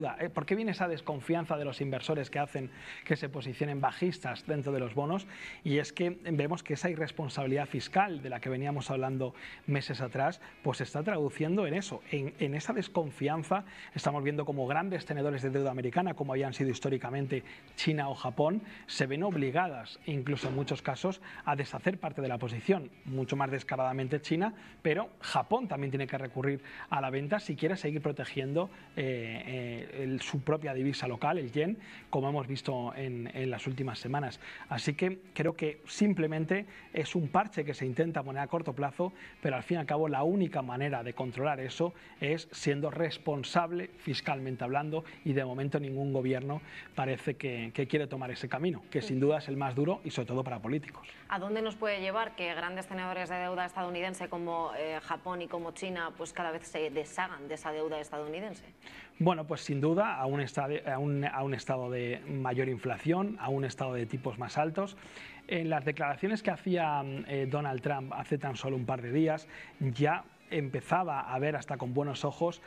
¿Por qué viene esa desconfianza de los inversores que hacen que se posicionen bajistas dentro de los bonos? Y es que vemos que esa irresponsabilidad fiscal de la que veníamos hablando meses atrás, pues se está traduciendo en eso, en esa desconfianza. Estamos viendo como grandes tenedores de deuda americana, como habían sido históricamente China o Japón, se ven obligadas, incluso en muchos casos, a deshacer parte de la posición, mucho más descaradamente China, pero Japón también tiene que recurrir a la venta si quiere seguir protegiendo su propia divisa local, el yen, como hemos visto en las últimas semanas. Así que creo que simplemente es un parche que se intenta poner a corto plazo, pero al fin y al cabo la única manera de controlar eso es siendo responsable fiscalmente hablando, y de momento ningún gobierno parece que quiere tomar ese camino, que sin duda es el más duro y sobre todo para políticos. ¿A dónde nos puede llevar que grandes tenedores de deuda estadounidense como Japón y como China pues cada vez se deshagan de esa deuda estadounidense? Bueno, pues sin duda a un estado de mayor inflación, a un estado de tipos más altos. En las declaraciones que hacía Donald Trump hace tan solo un par de días ya empezaba a ver hasta con buenos ojos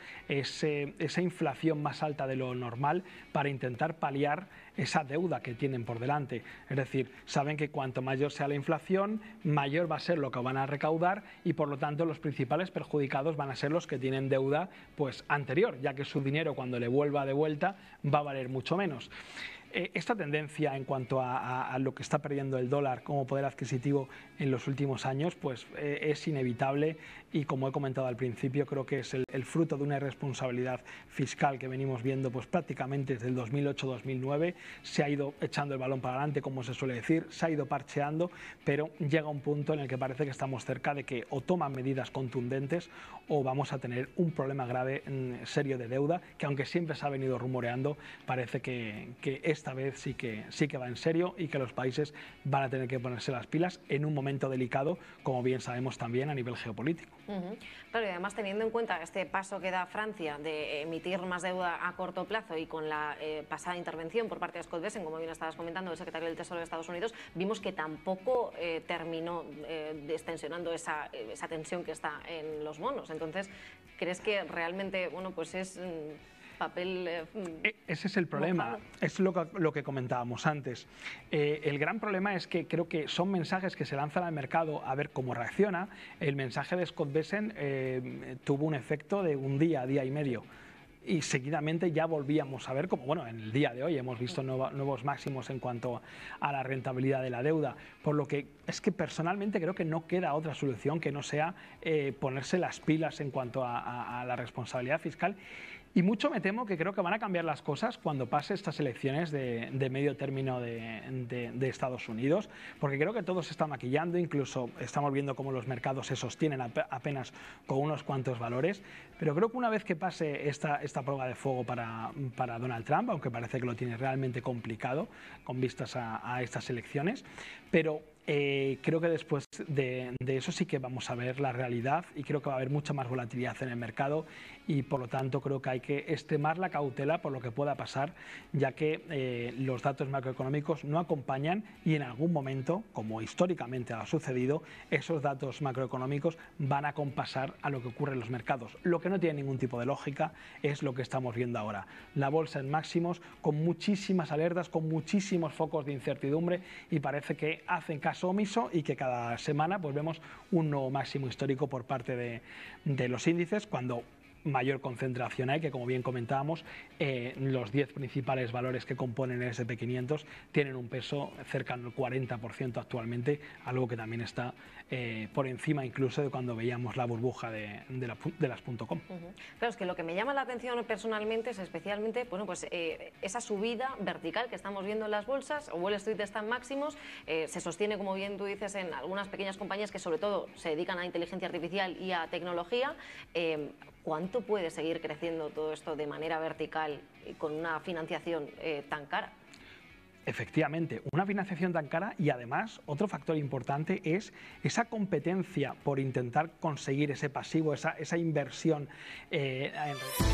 esa inflación más alta de lo normal para intentar paliar esa deuda que tienen por delante. Es decir, saben que cuanto mayor sea la inflación, mayor va a ser lo que van a recaudar y por lo tanto los principales perjudicados van a ser los que tienen deuda pues anterior, ya que su dinero cuando le vuelva de vuelta va a valer mucho menos. Esta tendencia en cuanto a lo que está perdiendo el dólar como poder adquisitivo en los últimos años pues es inevitable y, como he comentado al principio, creo que es el fruto de una irresponsabilidad fiscal que venimos viendo pues prácticamente desde el 2008-2009. Se ha ido echando el balón para adelante, como se suele decir, se ha ido parcheando, pero llega un punto en el que parece que estamos cerca de que o toman medidas contundentes o vamos a tener un problema grave, serio de deuda, que aunque siempre se ha venido rumoreando, parece que esta vez sí que va en serio y que los países van a tener que ponerse las pilas en un momento delicado, como bien sabemos también a nivel geopolítico. Claro, y además teniendo en cuenta este paso que da Francia de emitir más deuda a corto plazo y con la pasada intervención por parte de Scott Bessent, como bien estabas comentando, el secretario del Tesoro de Estados Unidos, vimos que tampoco terminó destensionando esa tensión que está en los bonos. Entonces, ¿crees que realmente pues es papel ese es el problema, mojado? Es lo que comentábamos antes. El gran problema es que creo que son mensajes que se lanzan al mercado a ver cómo reacciona. El mensaje de Scott Bessent tuvo un efecto de un día y medio. Y seguidamente ya volvíamos a ver como, bueno, en el día de hoy hemos visto nuevos máximos en cuanto a la rentabilidad de la deuda, por lo que es que personalmente creo que no queda otra solución que no sea ponerse las pilas en cuanto a la responsabilidad fiscal. Y mucho me temo que creo que van a cambiar las cosas cuando pase estas elecciones de medio término de Estados Unidos, porque creo que todo se está maquillando, incluso estamos viendo cómo los mercados se sostienen apenas con unos cuantos valores, pero creo que una vez que pase esta prueba de fuego para Donald Trump, aunque parece que lo tiene realmente complicado con vistas a estas elecciones, pero creo que después de eso sí que vamos a ver la realidad y creo que va a haber mucha más volatilidad en el mercado y por lo tanto creo que hay que extremar la cautela por lo que pueda pasar, ya que los datos macroeconómicos no acompañan y en algún momento, como históricamente ha sucedido, esos datos macroeconómicos van a compasar a lo que ocurre en los mercados. Lo que no tiene ningún tipo de lógica es lo que estamos viendo ahora. La bolsa en máximos, con muchísimas alertas, con muchísimos focos de incertidumbre y parece que hacen caso omiso y que cada semana pues vemos un nuevo máximo histórico por parte de los índices, cuando mayor concentración hay, que como bien comentábamos, los 10 principales valores que componen el S&P 500 tienen un peso cercano al 40% actualmente, algo que también está por encima incluso de cuando veíamos la burbuja de las .com. Claro, es que lo que me llama la atención personalmente es especialmente esa subida vertical que estamos viendo en las bolsas. Wall Street está en máximos, se sostiene, como bien tú dices, en algunas pequeñas compañías que sobre todo se dedican a inteligencia artificial y a tecnología. ¿Cuánto puede seguir creciendo todo esto de manera vertical y con una financiación tan cara? Efectivamente, una financiación tan cara y además otro factor importante es esa competencia por intentar conseguir ese pasivo, esa inversión en